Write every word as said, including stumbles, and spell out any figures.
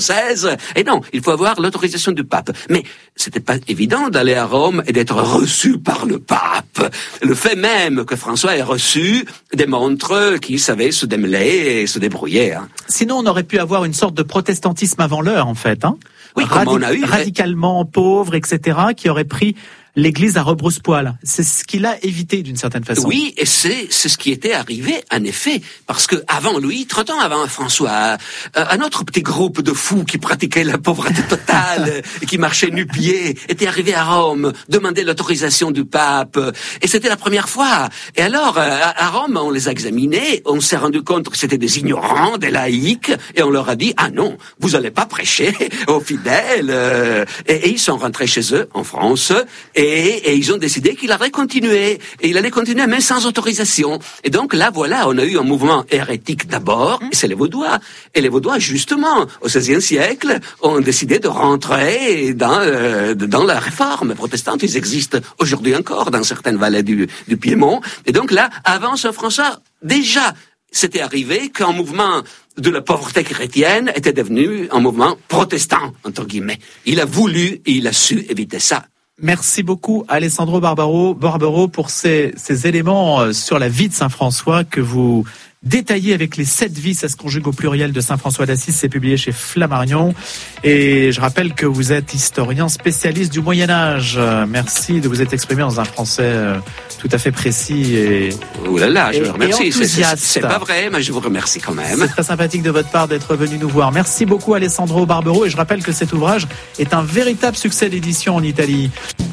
Et non, il faut avoir l'autorisation du pape. Mais c'était pas évident d'aller à Rome et d'être reçu par le pape. Le fait même que François ait reçu démontre qu'il savait se démêler et se débrouiller. Hein. Sinon, on aurait pu avoir une sorte de protestantisme avant l'heure, en fait. Hein oui, Radi- comme on a eu. Radicalement pauvre, et cetera, qui aurait pris l'Église à rebrousse-poil. C'est ce qu'il a évité d'une certaine façon. Oui, et c'est c'est ce qui était arrivé, en effet, parce que avant lui, trente ans avant François, un autre petit groupe de fous qui pratiquaient la pauvreté totale et qui marchaient nu-pieds était arrivé à Rome, demandait l'autorisation du pape, et c'était la première fois. Et alors, à Rome, on les a examinés, on s'est rendu compte que c'était des ignorants, des laïcs, et on leur a dit, ah non, vous allez pas prêcher aux fidèles. Et, et ils sont rentrés chez eux, en France, et Et, et ils ont décidé qu'il allait continuer. Et il allait continuer même sans autorisation. Et donc là, voilà, on a eu un mouvement hérétique d'abord, et c'est les Vaudois. Et les Vaudois, justement, au seizième siècle, ont décidé de rentrer dans, euh, dans la réforme protestante. Ils existent aujourd'hui encore dans certaines vallées du, du Piémont. Et donc là, avant Saint François, déjà, c'était arrivé qu'un mouvement de la pauvreté chrétienne était devenu un mouvement protestant, entre guillemets. Il a voulu et il a su éviter ça. Merci beaucoup Alessandro Barbaro, Barbaro pour ces, ces éléments sur la vie de Saint François que vous détaillez avec les sept vies, ça se conjugue au pluriel de Saint François d'Assise, c'est publié chez Flammarion. Et je rappelle que vous êtes historien spécialiste du Moyen-Âge. Merci de vous être exprimé dans un français tout à fait précis et Oh là là, je et, vous remercie. C'est, c'est, c'est pas vrai, mais je vous remercie quand même. C'est très sympathique de votre part d'être venu nous voir. Merci beaucoup Alessandro Barbaro et je rappelle que cet ouvrage est un véritable succès d'édition en Italie.